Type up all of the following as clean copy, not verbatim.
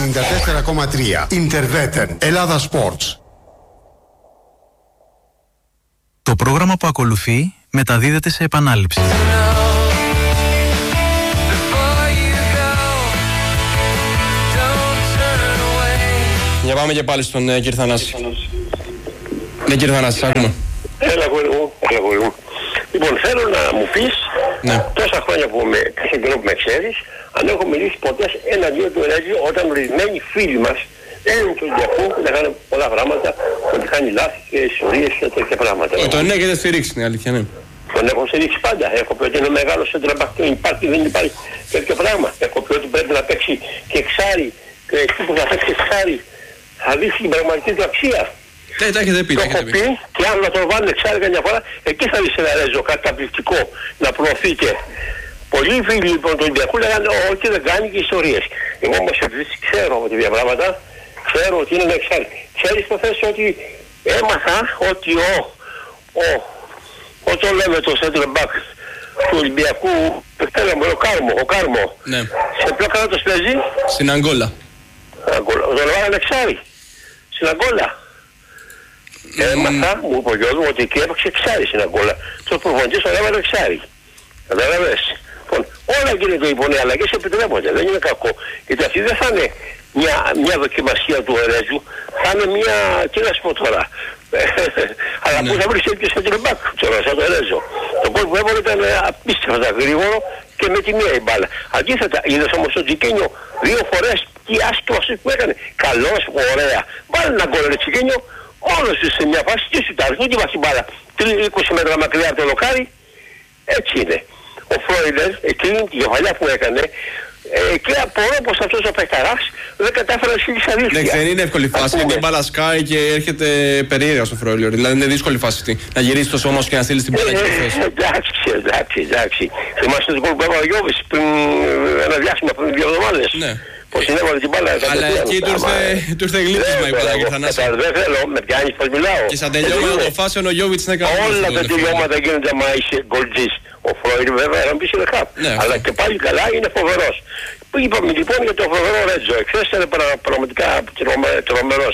94,3. Ιντερβέτεν. Ελλάδα Sports. Το πρόγραμμα που ακολουθεί μεταδίδεται σε επανάληψη. Για πάμε και πάλι στον κύριο Θανάση. Ναι, κύριε Θανάση, ακούμε. Έλα γόρι μου. Λοιπόν, θέλω να μου πεις, τόσα χρόνια που κάθε καιρό που με ξέρεις, αν έχω μιλήσει ποτέ εναντίον του Ερέτζη όταν ορισμένοι φίλοι μας έλεγαν του Ολυμπιακού που λέγανε πολλά πράγματα, ότι κάνει λάθη και ιστορίες και τέτοια πράγματα. Τον έχετε στηρίξει, είναι αλήθεια, ναι. Τον έχω στηρίξει πάντα. Έχω πει ότι είναι μεγάλο σέντραμπακ, δεν υπάρχει τέτοιο πράγμα. Έχω πει ότι πρέπει να παίξει και εξάρι, και εκεί που θα παίξει εξάρι θα δείξει την πραγματική του αξία. Τα έχετε πει, το έχω πει και αν να τον βάλουν εξάρι καμιά φορά, εκεί θα δεις ένα Ρέζο καταπληκτικό να προωθεί και. Πολλοί φίλοι λοιπόν του Ολυμπιακού λέγανε ότι δεν κάνει και ιστορίες. Εγώ όμως επειδή ξέρω από τέτοια πράγματα, ξέρω ότι είναι ένα εξάρι. Ξέρεις το θες ότι έμαθα ότι όταν λέμε το center back του Ολυμπιακού, ο Κάρμο, ναι. Σε ποιο κράτος παίζει? Στην Αγκόλα. Τον βάλανε εξάρι. Στην Αγκόλα. Έμαθα, μου είπε ο γιος μου ότι εκεί έπαιξε εξάρι στην Αγκόλα. Τους προπονητές τον έβαλε εξάρι. Καταλαβαίνεις. Λοιπόν, όλα γίνεται λοιπόν, οι αλλαγές επιτρέπονται, δεν είναι κακό. Γιατί αυτή δεν θα είναι μια δοκιμασία του Ερέτζου, θα είναι μια, τι να σου πω τώρα, αλλά που θα βρεις και στο τριμπάκ, σαν το Ερέτζο. Το κόλ που έβαλε ήταν απίστευτα γρήγορο και με τη μία η μπάλα. Αντίθετα, είδες όμως τον Τσικίνιο 2 φορές τι άσχημος που έκανε. Καλός, ωραία. Βάλε ένα γκολ ρε Τσικίνιο, όλος σε μια φάση και σου τάρει, δεν βάζει μπάλα 20 μέτρα μακριά από το λοκάρι, έτσι είναι. Ο Φρόιλερ, εκείνη τη κεφαλιά που έκανε, και απορώ πως αυτός ο παιχταράς δεν κατάφερε να σχίσει αλήθεια. Ναι, δεν είναι εύκολη φάση, γιατί η μπάλα σκάει και έρχεται περίεργα στο Φρόιλερ. Δηλαδή είναι δύσκολη φάση αυτή. Να γυρίσει το σώμα σου και να στείλει την μπάλα εκεί στη θέση. Εντάξει. Θυμάστε τον κόλ που έβαλε ο Γιώβης πριν ένα διάστημα, πριν 2 εβδομάδες. Ναι. Πως συνέβαλε την μπάλα. Αλλά εκεί του ήρθε γλύτισμα η μπάλα, κύριε Θανάση. Δεν θέλω, με πιάνεις πως μιλάω. Και σαν τελειώματα των φάσεων ο Γιώβιτς είναι καλό. Όλα τα τελειώματα γίνονται άμα είσαι γκολτζής. Ο Φρόιλερ βέβαια να μπει είναι χαπ. Αλλά και πάλι καλά είναι φοβερός. Είπαμε λοιπόν για το φοβερό Ρέτζο. Εχθές ήταν πραγματικά τρομερός.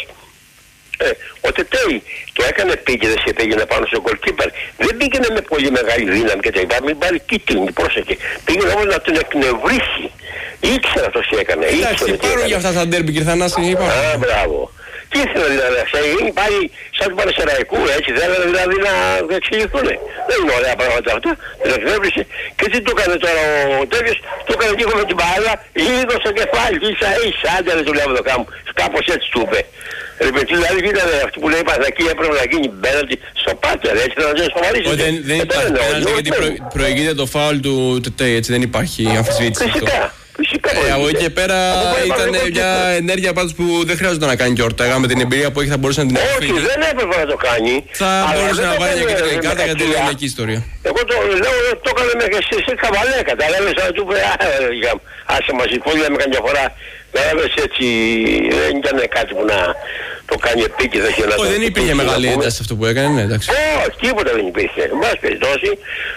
Ο Τετέι το έκανε επίτηδες και πήγαινε πάνω στο goalkeeper. Δεν πήγαινε με πολύ μεγάλη δύναμη και τα είπα, μην πάρει κίτρινη, πρόσεχε. Πήγαινε όμως να τον εκνευρίσει. Ήξερα το τι έκανε. Εντάξει, υπάρχουν για αυτά τα ντέρμπι, κύριε Θανάση. Μπράβο. Τι ήθελα δηλαδή, θα γίνει πάλι σαν του Πανεσαιραϊκού, έτσι, θέλανε δηλαδή να εξηγηθούν. Δεν είναι ωραία πράγματα αυτά, δεν εκνεύρισε. Και τι του έκανε τώρα ο τέτοιος, του έκανε λίγο με την μπάλα, λίγο στο κεφάλι, ίσα, άντε ρε του λέω το κάμου, κάπως έτσι του είπε. Δηλαδή ήταν αυτή που λέει Παθακή έπρεπε να γίνει πέναλτι στο πάτερ, έτσι να δεν σοβαρίζει. Δεν υπάρχει πέναλτι γιατί προηγείται το φάουλ του Τετέι, έτσι δεν υπάρχει αμφισβήτηση. Φυσικά. Από εκεί και πέρα ήταν μια ενέργεια πάντως που δεν χρειάζεται να κάνει και ορταγά με την εμπειρία που έχει, θα μπορούσε να την αποφύγει. Όχι, δεν έπρεπε να το κάνει. Θα μπορούσε να βάλει μια κεντρική κάρτα για την ελληνική ιστορία. Εγώ το λέω, το έκανε με σε καβαλέ, κατάλαβες, να του πει άσε μαζί, πολύ λέμε καμιά φορά. Κατάλαβες έτσι, δεν ήταν κάτι που να το κάνει επίκαιρα. Δεν υπήρχε μεγάλη ένταση αυτό που έκανε, εντάξει. Όχι, τίποτα δεν υπήρχε. Εν πάση περιπτώσει,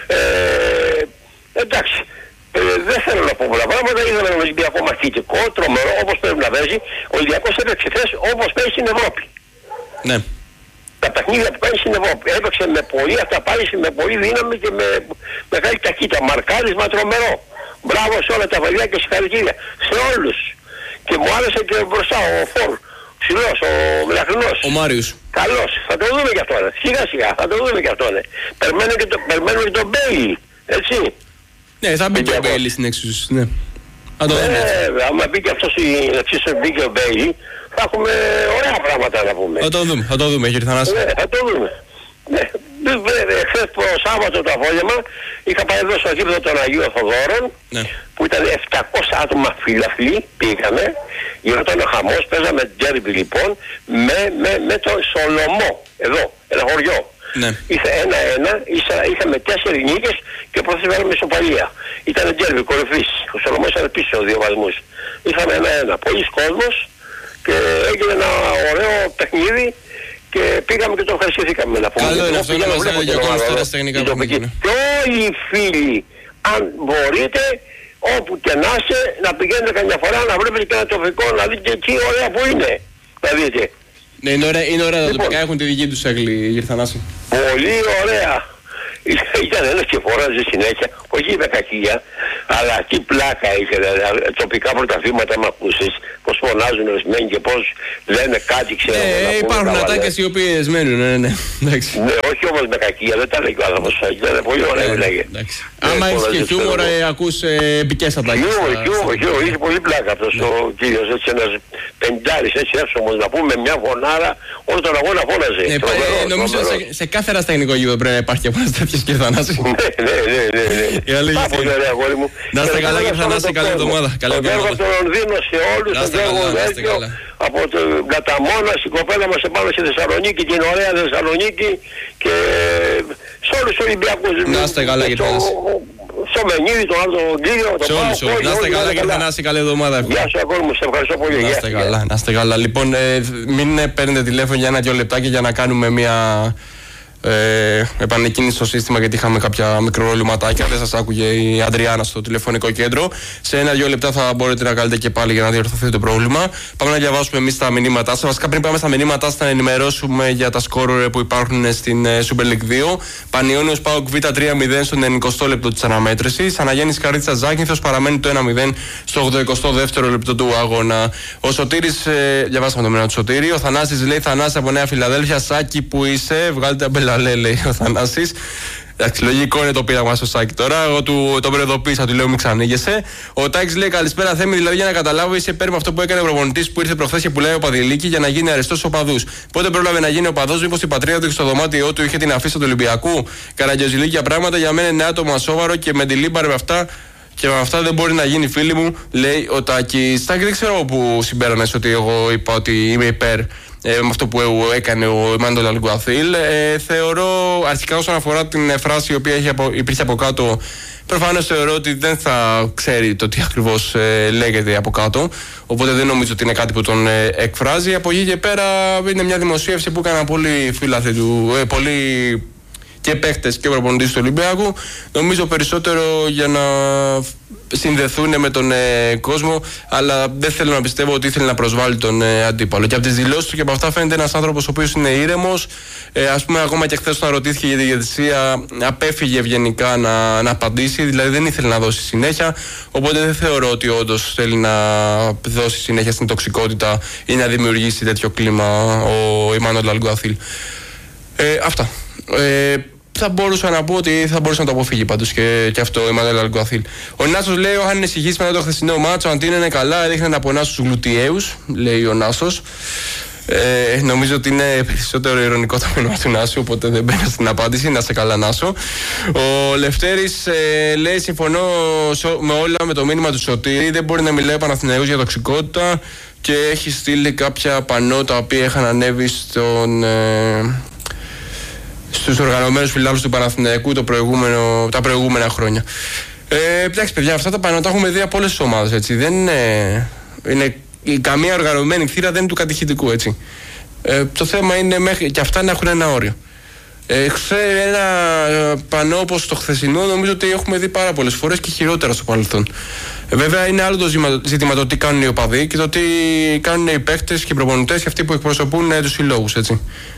εντάξει. Δεν θέλω να πω πολλά πράγματα, είδαμε τον Ολυμπιακό μαχητικό, τρομερό, όπως πρέπει να παίζει. Ο Ολυμπιακός έπαιξε χθες όπως παίζει στην Ευρώπη. Ναι. Τα παιχνίδια που κάνει στην Ευρώπη. Έπαιξε με πολύ αυταπάληση, με πολύ δύναμη και με μεγάλη ταχύτητα. Μαρκάρισμα τρομερό. Μπράβο σε όλα τα παιδιά και συγχαρητήρια. Σε όλους. Και μου άρεσε και μπροστά ο Φορ. Ψηλός, ο Μελαχρινός. Ο Μάριος. Καλός. Θα το δούμε κι αυτό. Σιγά σιγά θα το δούμε κι αυτό. Περιμένουμε και τον Μπέιλι. Έτσι. Ναι, θα μπει και ο Μπέιλι στην εξουσία. Ναι. Άμα μπει και αυτός στην μπει και ο Μπέιλι, θα έχουμε ωραία πράγματα να πούμε. Θα το δούμε, κύριε Θανάση. Ναι, θα το δούμε. Ναι. Χθες το Σάββατο το απόγευμα είχα πάει εδώ στο γήπεδο των Αγίων Θοδόρων, που ήταν 700 άτομα φίλαθλοι, πήγαμε, γινόταν ο χαμός, παίζαμε ντέρμπι λοιπόν με τον Σολομό, εδώ, ένα χωριό. Ναι. Ήρθε 1-1, είχαμε 4 νίκες και πρώτα βάλαμε ισοπαλία. Ήταν ντέρμπι κορυφής, ο Σολομός ήταν πίσω 2 βαθμούς. Είχαμε 1-1, πολλοί κόσμος και έγινε ένα ωραίο παιχνίδι. Και πήγαμε και το ευχαριστηθήκαμε να πούμε. Καλό είναι αυτό να μας για ακόμα τώρα στα τεχνικά παιχνίδια. Και όλοι οι φίλοι, αν μπορείτε, όπου και να είσαι, να πηγαίνετε καμιά φορά να βλέπετε και ένα τοπικό, να δείτε τι ωραία που είναι. Να δείτε. Ναι, είναι ωραία τα τοπικά, έχουν τη δική τους έγκλη, κύριε Θανάση. Πολύ ωραία. Ήταν ένας και φώναζε συνέχεια, όχι με κακία, αλλά τι πλάκα είχε, δηλαδή, τοπικά πρωταθλήματα με ακούσεις, πως φωνάζουν ορισμένοι και πως λένε κάτι, ξέρω. Υπάρχουν ατάκες οι οποίες μένουν, ναι, εντάξει. Ναι, όχι όμως με κακία, δεν τα λέει ο άνθρωπος, ήταν πολύ ωραία λέγε. Άμα έχεις και χιούμορ, ακούς επικές ατάκες. Χιούμορ, είχε πολύ πλάκα αυτός ο κύριος, έτσι ένας πεντάρης, έτσι εύσωμος, να πούμε μια φωνάρα, όλο τον αγώνα φώναζε. Νομίζω σε κάθε ρασταγενικό γήπεδο πρέπει να υπάρχει από ένας τέτοιος, κύριε Θανάση. Ναι. Πολύ ωραία, αγόρι μου. Να είστε καλά, κύριε Θανάση, καλή εβδομάδα. Τον έργο από το Λονδίνο σε όλους, τον έργο Βέλγιο, από τον Καταμόνας, η κοπέλα μας επάνω στη Θεσσαλονίκη, την ωραία Θεσσαλονίκη και σε όλους τους Ολυμπιακούς. Να είστε καλά, κύριε Θανάση. Στο Μενίδη, τον άλλο τον κύριο, τον Πάο. Να είστε καλά, κύριε Θανάση, καλή εβδομάδα. Γεια σου, αγόρι μου, σε ευχαριστώ πολύ. Να είστε καλά. Λοιπόν, μην παίρνετε τηλέφωνο για 1-2 λεπτάκια για να κάνουμε μια επανεκκίνηση στο σύστημα, γιατί είχαμε κάποια μικροπροβληματάκια. Δεν σας άκουγε η Αντριάννα στο τηλεφωνικό κέντρο. Σε 1-2 λεπτά θα μπορείτε να κάνετε και πάλι για να διορθωθεί το πρόβλημα. Πάμε να διαβάσουμε εμείς τα μηνύματά σας. Βασικά, πριν πάμε στα μηνύματά σας, να ενημερώσουμε για τα σκόρ που υπάρχουν στην Super League 2. Πανιώνιος ΠΑΟΚ Β 3-0 στον 90 λεπτό της αναμέτρησης. Αναγέννης Καρίτσας Ζάκυνθος παραμένει το 1-0 στο 82ο λεπτό του αγώνα. Ο Σωτήρης, διαβάσαμε το μήνυμα του Σωτήρη. Ο Θανάσης λέει: Θανάση από Νέα Φιλαδέλφια, Σάκη που είσαι, βγάλτε αμπελαλέ, λέει ο Θανάσης. Εντάξει, λογικό είναι το πείραγμα στο Σάκη τώρα. Εγώ τον προειδοποίησα, του λέω μην ξανήγεσαι. Ο Τάκης λέει: Καλησπέρα, Θέμη. Δηλαδή, για να καταλάβω, είσαι υπέρ με αυτό που έκανε ο προπονητής που ήρθε προχθές και που λέει ο Παδηλίκη για να γίνει αρεστός στους οπαδούς. Πότε πρόλαβε να γίνει οπαδός, μήπως στην πατρίδα του και στο δωμάτιό του είχε την αφίσα του Ολυμπιακού. Καραγκιόζηλίκια πράγματα, για μένα είναι άτομα σόβαρο και με τη λίμπαρε με αυτά. Και με αυτά δεν μπορεί να γίνει, φίλοι μου, λέει ο Τάκης. Τάκη, δεν ξέρω που συμπέρανες ότι εγώ είπα ότι είμαι υπέρ με αυτό που έκανε ο Εμμάνουελ Αλγκουαθίλ. Θεωρώ, αρχικά όσον αφορά την φράση η οποία υπήρχε από κάτω, προφανώς θεωρώ ότι δεν θα ξέρει το τι ακριβώς λέγεται από κάτω. Οπότε δεν νομίζω ότι είναι κάτι που τον εκφράζει. Από εκεί και πέρα είναι μια δημοσίευση που έκαναν πολλοί φίλαθλοι του, πολλοί και παίχτες και προπονητής του Ολυμπιακού, νομίζω περισσότερο για να συνδεθούν με τον κόσμο, αλλά δεν θέλω να πιστεύω ότι ήθελε να προσβάλλει τον αντίπαλο. Και από τις δηλώσεις του και από αυτά φαίνεται ένας άνθρωπος ο οποίος είναι ήρεμος. Ας πούμε, ακόμα και χθες όταν ρωτήθηκε για τη διαιτησία, απέφυγε ευγενικά να απαντήσει, δηλαδή δεν ήθελε να δώσει συνέχεια. Οπότε δεν θεωρώ ότι όντως θέλει να δώσει συνέχεια στην τοξικότητα ή να δημιουργήσει τέτοιο κλίμα ο Εμμάνουελ Αλγκουαθίλ. Αυτά. Θα μπορούσα να πω ότι θα μπορούσε να το αποφύγει πάντως και αυτό ο Εμμάνουελ Αλγκουαθίλ. Ο Νάσος λέει: αν είναι ησυχής μετά το χθεσινό μάτσο, ο Αντίνο είναι καλά, έδειχνε να πονά στους γλουτιαίους, λέει ο Νάσος. Νομίζω ότι είναι περισσότερο ειρωνικό το μήνυμα του Νάσου, οπότε δεν μπαίνω στην απάντηση. Να σε καλά, Νάσο. Ο Λευτέρης λέει: συμφωνώ με όλα με το μήνυμα του Σωτήρη. Δεν μπορεί να μιλάει ο Παναθηναϊκός για τοξικότητα και έχει στείλει κάποια πανό τα οποία είχαν ανέβει στους οργανωμένους φιλάθλους του Παναθηναϊκού τα προηγούμενα χρόνια. Εντάξει, παιδιά, αυτά τα πανό τα έχουμε δει από όλες τις ομάδες. Έτσι. Δεν είναι καμία οργανωμένη θύρα δεν είναι του κατηχητικού. Έτσι. Το θέμα είναι και αυτά να έχουν ένα όριο. Ένα πανό όπως το χθεσινό νομίζω ότι έχουμε δει πάρα πολλές φορές και χειρότερα στο παρελθόν. Βέβαια είναι άλλο το ζήτημα το τι κάνουν οι οπαδοί και το τι κάνουν οι παίχτες και οι προπονητές και αυτοί που εκπροσωπούν τους συλλόγους. Έτσι.